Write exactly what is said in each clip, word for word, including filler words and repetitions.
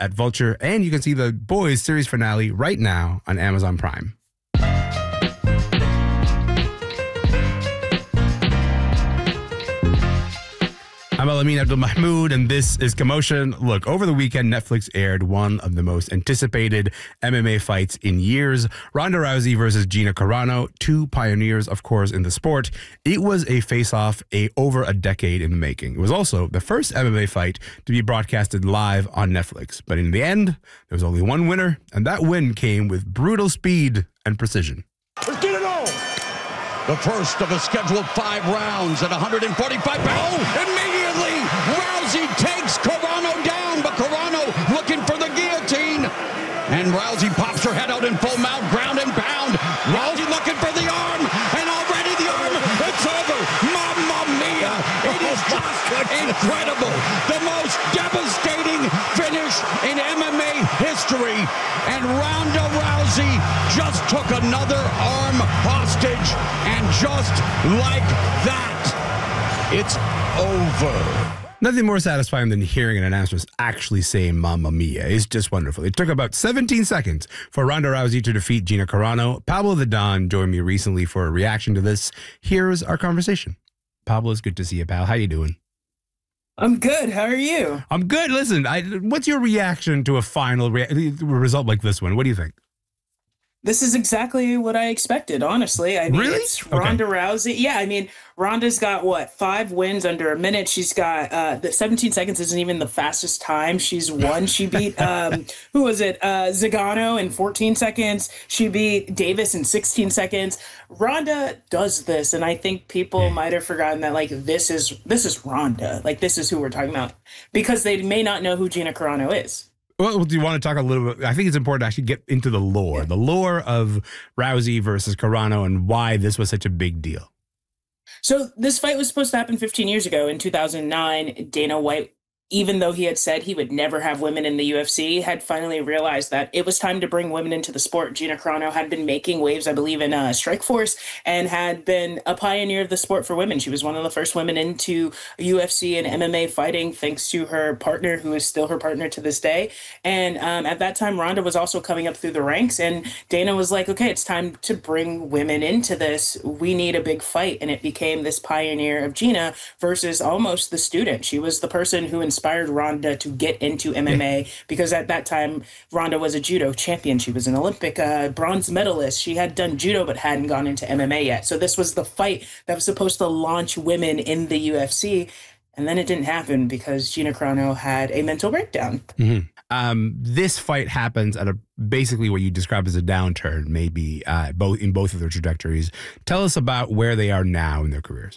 at Vulture, and you can see the Boys series finale right now on Amazon Prime. I'm Al-Amin Abdul-Mahmoud, and this is Commotion. Look, over the weekend, Netflix aired one of the most anticipated M M A fights in years. Ronda Rousey versus Gina Carano, two pioneers, of course, in the sport. It was a face-off a, over a decade in the making. It was also the first M M A fight to be broadcasted live on Netflix. But in the end, there was only one winner, and that win came with brutal speed and precision. Let's get it on! The first of a scheduled five rounds at one forty-five pounds. Oh, immediately, Rousey takes Carano down, but Carano looking for the guillotine. And Rousey pops her head out in full mount, ground and pound. Rousey looking for the arm, and already the arm, it's over. Mamma mia, it is just incredible. The most devastating finish in M M A history. And Ronda Rousey just took another arm hostage, and just like that, it's over. Nothing more satisfying than hearing an announcer actually say Mamma Mia. It's just wonderful. It took about seventeen seconds for Ronda Rousey to defeat Gina Carano. Pablo the Don joined me recently for a reaction to this. Here's our conversation. Pablo, it's good to see you, pal. How you doing? I'm good. How are you? I'm good. Listen, I, what's your reaction to a final rea- result like this one? What do you think? This is exactly what I expected, honestly. I mean, really? It's Ronda okay. Rousey. Yeah, I mean, Ronda's got, what, five wins under a minute. She's got, uh, the seventeen seconds isn't even the fastest time she's won. She beat, um, who was it, uh, Zagano in fourteen seconds. She beat Davis in sixteen seconds. Ronda does this, and I think people might have forgotten that, like, this is, this is Ronda. Like, this is who we're talking about. Because they may not know who Gina Carano is. Well, do you want to talk a little bit? I think it's important to actually get into the lore, yeah. the lore of Rousey versus Carano and why this was such a big deal. So this fight was supposed to happen fifteen years ago in two thousand nine. Dana White, even though he had said he would never have women in the U F C, had finally realized that it was time to bring women into the sport. Gina Carano had been making waves, I believe, in uh, Strikeforce, and had been a pioneer of the sport for women. She was one of the first women into U F C and M M A fighting, thanks to her partner, who is still her partner to this day. And um, at that time, Ronda was also coming up through the ranks, and Dana was like, okay, it's time to bring women into this. We need a big fight. And it became this pioneer of Gina versus almost the student. She was the person who inspired inspired Ronda to get into M M A, yeah. because at that time, Ronda was a judo champion. She was an Olympic uh, bronze medalist. She had done judo but hadn't gone into M M A yet. So this was the fight that was supposed to launch women in the U F C. And then it didn't happen because Gina Carano had a mental breakdown. Mm-hmm. Um, this fight happens at a basically what you describe as a downturn, maybe uh, both in both of their trajectories. Tell us about where they are now in their careers.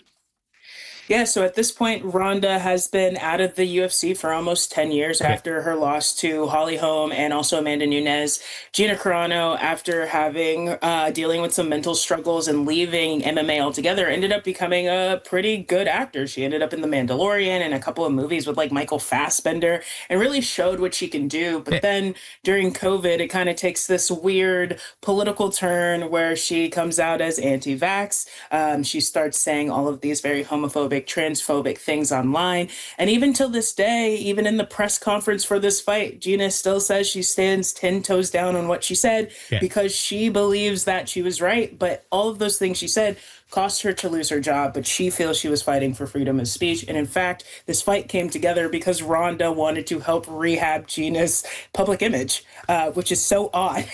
Yeah, so at this point, Ronda has been out of the U F C for almost ten years okay. after her loss to Holly Holm and also Amanda Nunes. Gina Carano, after having uh, dealing with some mental struggles and leaving M M A altogether, ended up becoming a pretty good actor. She ended up in The Mandalorian and a couple of movies with like Michael Fassbender and really showed what she can do. But then during COVID, it kind of takes this weird political turn where she comes out as anti-vax. Um, she starts saying all of these very homophobic, transphobic things online. And even till this day, even in the press conference for this fight, Gina still says she stands ten toes down on what she said yeah. because she believes that she was right. But all of those things she said cost her to lose her job, but she feels she was fighting for freedom of speech. And in fact, this fight came together because Ronda wanted to help rehab Gina's public image, uh, which is so odd.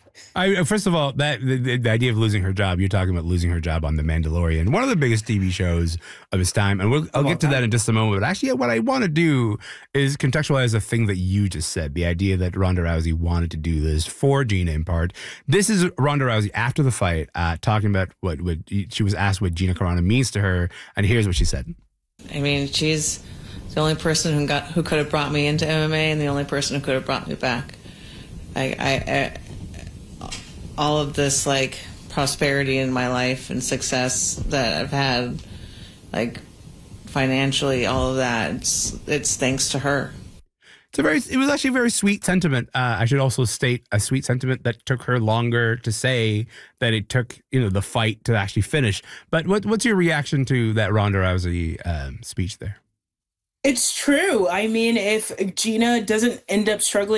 I, first of all, that the, the idea of losing her job, you're talking about losing her job on The Mandalorian, one of the biggest T V shows of its time. And we'll, I'll get to that in just a moment. But actually, what I want to do is contextualize the thing that you just said, the idea that Ronda Rousey wanted to do this for Gina in part. This is Ronda Rousey after the fight, uh, talking about what, what she was asked what Gina Carano means to her. And here's what she said. I mean, she's the only person who got who could have brought me into M M A and the only person who could have brought me back. I... I, I all of this like prosperity in my life and success that I've had, like financially, all of that, it's, it's thanks to her. It's a very, it was actually a very sweet sentiment. Uh, I should also state a sweet sentiment that took her longer to say than it took, you know, the fight to actually finish. But what, what's your reaction to that Ronda Rousey um, speech there? It's true. I mean, if Gina doesn't end up struggling